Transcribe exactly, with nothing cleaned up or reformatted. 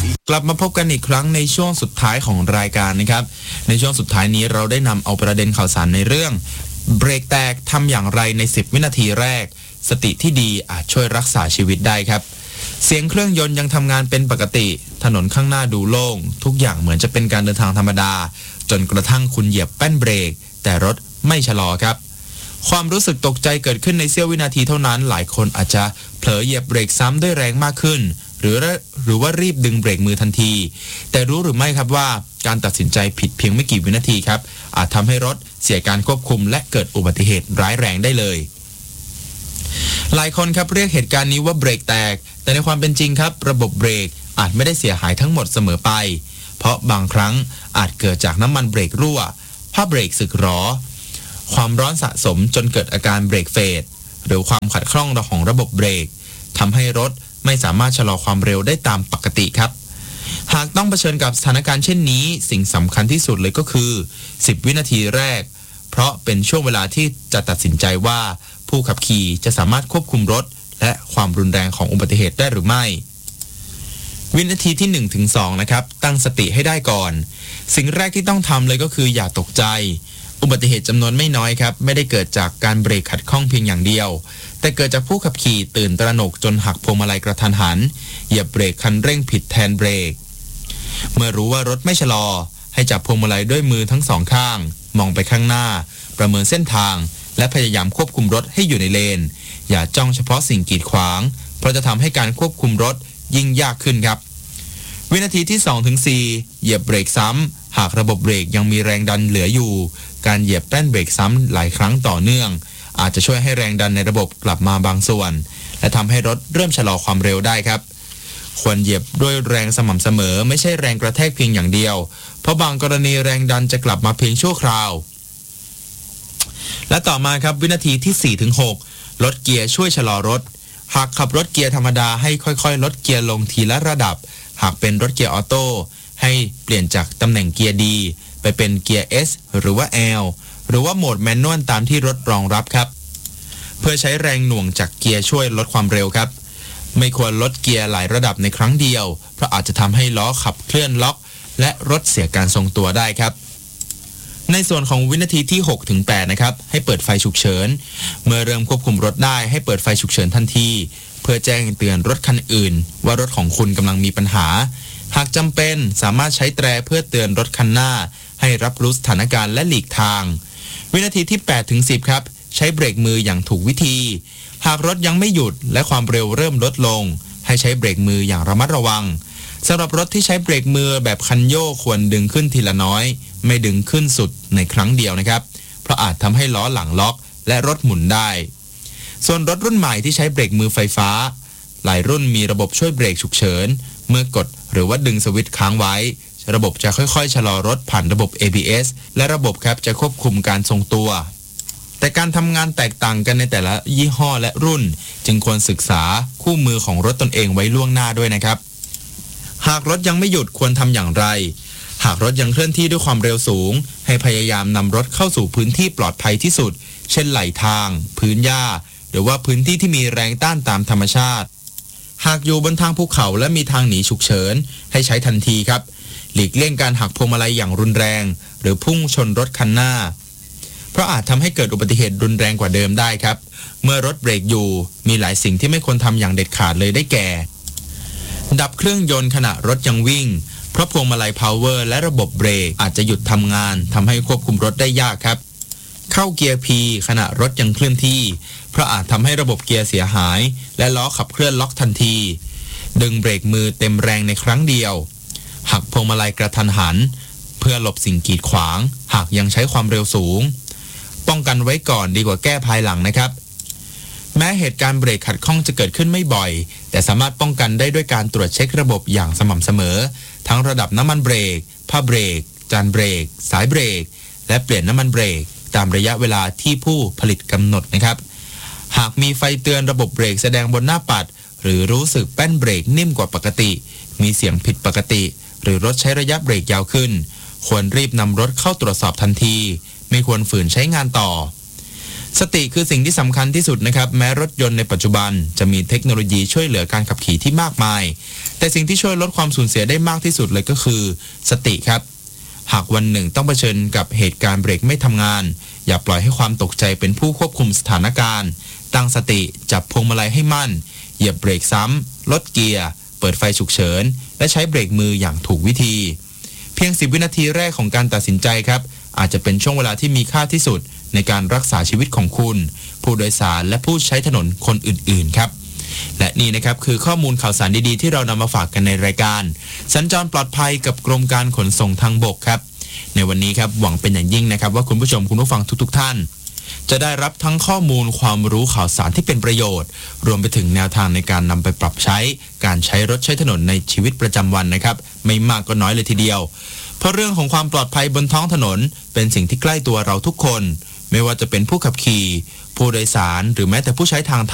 กลับมาพบกันอีกครั้งในช่วงสุดท้ายของรายการนะครับในช่วงสุดท้ายนี้เราได้นำเอาประเด็นข่าวสารในเรื่องเบรกแตกทำอย่างไรในสิบวินาทีแรกสติที่ดีอาจช่วยรักษาชีวิตได้ครับเสียงเครื่องยนต์ยังทำงานเป็นปกติถนนข้างหน้าดูโล่งทุกอย่างเหมือนจะเป็นการเดินทางธรรมดาจนกระทั่งคุณเหยียบแป้นเบรกแต่รถไม่ชะลอครับความรู้สึกตกใจเกิดขึ้นในเสี้ยววินาทีเท่านั้นหลายคนอาจจะเผลอเหยียบเบรกซ้ำด้วยแรงมากขึ้นหรือหรือว่ารีบดึงเบรกมือทันทีแต่รู้หรือไม่ครับว่าการตัดสินใจผิดเพียงไม่กี่วินาทีครับอาจทำให้รถเสียการควบคุมและเกิดอุบัติเหตุร้ายแรงได้เลยหลายคนครับเรียกเหตุการณ์นี้ว่าเบรกแตกแต่ในความเป็นจริงครับระบบเบรกอาจไม่ได้เสียหายทั้งหมดเสมอไปเพราะบางครั้งอาจเกิดจากน้ำมันเบรกรั่วผ้าเบรกสึกหรอความร้อนสะสมจนเกิดอาการเบรกเฟดหรือความขัดข้องของระบบเบรกทำให้รถไม่สามารถชะลอความเร็วได้ตามปกติครับหากต้องเผชิญกับสถานการณ์เช่นนี้สิ่งสำคัญที่สุดเลยก็คือสิบวินาทีแรกเพราะเป็นช่วงเวลาที่จะตัดสินใจว่าผู้ขับขี่จะสามารถควบคุมรถและความรุนแรงของอุบัติเหตุได้หรือไม่วินาทีที่ หนึ่งถึงสอง นะครับตั้งสติให้ได้ก่อนสิ่งแรกที่ต้องทำเลยก็คืออย่าตกใจอุบัติเหตุจำนวนไม่น้อยครับไม่ได้เกิดจากการเบรกขัดข้องเพียงอย่างเดียวแต่เกิดจากผู้ขับขี่ตื่นตระหนกจนหักพวงมาลัยกระทันหันเหยียบเบรกคันเร่งผิดแทนเบรกเมื่อรู้ว่ารถไม่ชะลอให้จับพวงมาลัยด้วยมือทั้งสองข้างมองไปข้างหน้าประเมินเส้นทางและพยายามควบคุมรถให้อยู่ในเลนอย่าจ้องเฉพาะสิ่งกีดขวางเพราะจะทำให้การควบคุมรถยิ่งยากขึ้นครับวินาทีที่ สองถึงสี่ เหยียบเบรกซ้ำหากระบบเบรกยังมีแรงดันเหลืออยู่การเหยียบแป้นเบรกซ้ำหลายครั้งต่อเนื่องอาจจะช่วยให้แรงดันในระบบกลับมาบางส่วนและทำให้รถเริ่มชะลอความเร็วได้ครับควรเหยียบด้วยแรงสม่ำเสมอไม่ใช่แรงกระแทกเพียงอย่างเดียวเพราะบางกรณีแรงดันจะกลับมาเพียงชั่วคราวและต่อมาครับวินาทีที่ สี่ถึงหก ลดเกียร์ช่วยชะลอรถหากขับรถเกียร์ธรรมดาให้ค่อยๆลดเกียร์ลงทีละระดับหากเป็นรถเกียร์ออโต้ให้เปลี่ยนจากตำแหน่งเกียร์ D ไปเป็นเกียร์ S หรือว่า L หรือว่าโหมดแมนนวลตามที่รถรองรับครับเพื่อใช้แรงหน่วงจากเกียร์ช่วยลดความเร็วครับไม่ควรลดเกียร์หลายระดับในครั้งเดียวเพราะอาจจะทำให้ล้อขับเคลื่อนล็อกและรถเสียการทรงตัวได้ครับในส่วนของวินาทีที่ หกถึงแปด นะครับให้เปิดไฟฉุกเฉินเมื่อเริ่มควบคุมรถได้ให้เปิดไฟฉุกเฉินทันทีเพื่อแจ้งเตือนรถคันอื่นว่ารถของคุณกำลังมีปัญหาหากจำเป็นสามารถใช้แตรเพื่อเตือนรถคันหน้าให้รับรู้สถานการณ์และหลีกทางวินาทีที่ แปดถึงสิบ ครับใช้เบรกมืออย่างถูกวิธีหากรถยังไม่หยุดและความเร็วเริ่มลดลงให้ใช้เบรกมืออย่างระมัดระวังสำหรับรถที่ใช้เบรกมือแบบคันโยกควรดึงขึ้นทีละน้อยไม่ดึงขึ้นสุดในครั้งเดียวนะครับเพราะอาจทำให้ล้อหลังล็อกและรถหมุนได้ส่วนรถรุ่นใหม่ที่ใช้เบรกมือไฟฟ้าหลายรุ่นมีระบบช่วยเบรกฉุกเฉินเมื่อกดหรือว่าดึงสวิตช์ค้างไว้ระบบจะค่อยๆชะลอรถผ่านระบบ เอ บี เอส และระบบครับจะควบคุมการทรงตัวแต่การทำงานแตกต่างกันในแต่ละยี่ห้อและรุ่นจึงควรศึกษาคู่มือของรถตนเองไว้ล่วงหน้าด้วยนะครับหากรถยังไม่หยุดควรทำอย่างไรหากรถยังเคลื่อนที่ด้วยความเร็วสูงให้พยายามนำรถเข้าสู่พื้นที่ปลอดภัยที่สุดเช่นไหลทางพื้นหญ้าหรือว่าพื้นที่ที่มีแรงต้านตามธรรมชาติหากอยู่บนทางภูเขาและมีทางหนีฉุกเฉินให้ใช้ทันทีครับหลีกเลี่ยงการหักพวงมาลัยอย่างรุนแรงหรือพุ่งชนรถคันหน้าเพราะอาจทำให้เกิดอุบัติเหตุรุนแรงกว่าเดิมได้ครับเมื่อรถเบรกอยู่มีหลายสิ่งที่ไม่ควรทำอย่างเด็ดขาดเลยได้แก่ดับเครื่องยนต์ขณะรถยังวิ่งเพราะพวงมาลัยพาวเวอร์และระบบเบรกอาจจะหยุดทำงานทำให้ควบคุมรถได้ยากครับเข้าเกียร์ P ขณะรถยังเคลื่อนที่เพราะอาจทำให้ระบบเกียร์เสียหายและล้อขับเคลื่อนล็อกทันทีดึงเบรกมือเต็มแรงในครั้งเดียวหักพวงมาลัยกระทันหันเพื่อหลบสิ่งกีดขวางหากยังใช้ความเร็วสูงป้องกันไว้ก่อนดีกว่าแก้ภายหลังนะครับแม้เหตุการณ์เบรกขัดข้องจะเกิดขึ้นไม่บ่อยแต่สามารถป้องกันได้ด้วยการตรวจเช็คระบบอย่างสม่ำเสมอทั้งระดับน้ำมันเบรกผ้าเบรกจานเบรกสายเบรกและเปลี่ยนน้ำมันเบรกตามระยะเวลาที่ผู้ผลิตกำหนดนะครับหากมีไฟเตือนระบบเบรกแสดงบนหน้าปัดหรือรู้สึกแป้นเบรกนิ่มกว่าปกติมีเสียงผิดปกติหรือรถใช้ระยะเบรกยาวขึ้นควรรีบนำรถเข้าตรวจสอบทันทีไม่ควรฝืนใช้งานต่อสติคือสิ่งที่สำคัญที่สุดนะครับแม้รถยนต์ในปัจจุบันจะมีเทคโนโลยีช่วยเหลือการขับขี่ที่มากมายแต่สิ่งที่ช่วยลดความสูญเสียได้มากที่สุดเลยก็คือสติครับหากวันหนึ่งต้องเผชิญกับเหตุการณ์เบรกไม่ทำงานอย่าปล่อยให้ความตกใจเป็นผู้ควบคุมสถานการณ์ตั้งสติจับพวงมาลัยให้มั่นเหยียบเบรกซ้ำลดเกียร์เปิดไฟฉุกเฉินและใช้เบรกมืออย่างถูกวิธีเพียงสิบวินาทีแรกของการตัดสินใจครับอาจจะเป็นช่วงเวลาที่มีค่าที่สุดในการรักษาชีวิตของคุณผู้โดยสารและผู้ใช้ถนนคนอื่นๆครับและนี่นะครับคือข้อมูลข่าวสารดีๆที่เรานำมาฝากกันในรายการสัญจรปลอดภัยกับกรมการขนส่งทางบกครับในวันนี้ครับหวังเป็นอย่างยิ่งนะครับว่าคุณผู้ชมคุณผู้ฟังทุกๆท่านจะได้รับทั้งข้อมูลความรู้ข่าวสารที่เป็นประโยชน์รวมไปถึงแนวทางในการนำไปปรับใช้การใช้รถใช้ถนนในชีวิตประจำวันนะครับไม่มากก็น้อยเลยทีเดียวเพราะเรื่องของความปลอดภัยบนท้องถนนเป็นสิ่งที่ใกล้ตัวเราทุกคนไม่ว่าจะเป็นผู้ขับขี่ผู้โดยสารหรือแม้แต่ผู้ใช้ทาง